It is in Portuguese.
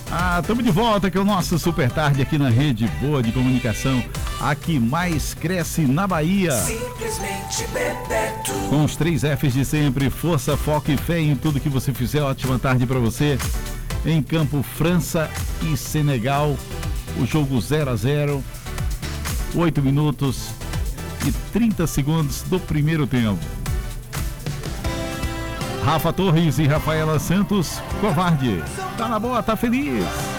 Estamos de volta com o nosso Super Tarde aqui na Rede Boa de Comunicação, a que mais cresce na Bahia. Simplesmente Bebeto. Com os 3 Fs de sempre, força, foco e fé em tudo que você fizer. Ótima tarde para você. Em campo, França e Senegal, o jogo 0-0, 8 minutos e 30 segundos do primeiro tempo. Rafa Torres e Rafaela Santos, covarde. Tá na boa, tá feliz.